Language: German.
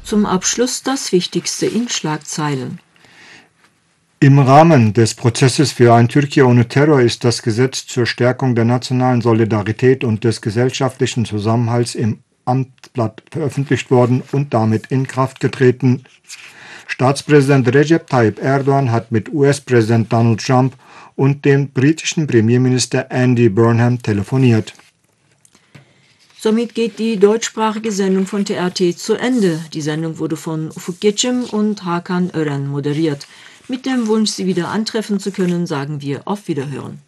Zum Abschluss das Wichtigste in Schlagzeilen. Im Rahmen des Prozesses für ein Türkei ohne Terror ist das Gesetz zur Stärkung der nationalen Solidarität und des gesellschaftlichen Zusammenhalts im Amtsblatt veröffentlicht worden und damit in Kraft getreten. Staatspräsident Recep Tayyip Erdogan hat mit US-Präsident Donald Trump und dem britischen Premierminister Andy Burnham telefoniert. Somit geht die deutschsprachige Sendung von TRT zu Ende. Die Sendung wurde von Ufuk Geçim und Hakan Ören moderiert. Mit dem Wunsch, Sie wieder antreffen zu können, sagen wir auf Wiederhören.